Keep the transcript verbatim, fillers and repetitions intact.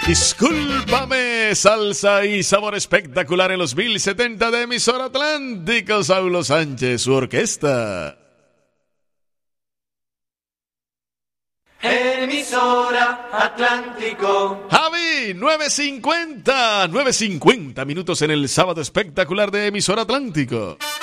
Discúlpame, salsa y sabor espectacular en los mil setenta de emisora Atlántico. Saulo Sánchez, su orquesta. Emisora Atlántico. Javi, nueve cincuenta, nueve cincuenta minutos en el sábado espectacular de emisora Atlántico.